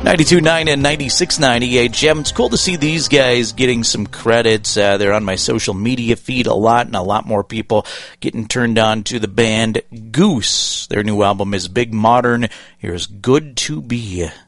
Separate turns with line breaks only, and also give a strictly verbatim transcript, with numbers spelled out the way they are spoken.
ninety-two point nine and ninety-six point nine E H M. It's cool to see these guys getting some credits. Uh, they're on my social media feed a lot, and a lot more people getting turned on to the band Goose. Their new album is Big Modern. Here's Good to Be.